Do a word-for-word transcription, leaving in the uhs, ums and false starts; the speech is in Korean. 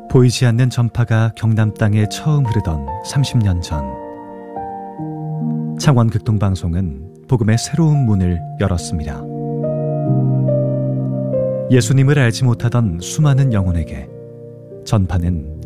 보이지 않는 전파가 경남 땅에 처음 흐르던 삼십 년 전, 창원극동방송은 복음의 새로운 문을 열었습니다. 예수님을 알지 못하던 수많은 영혼에게 전파는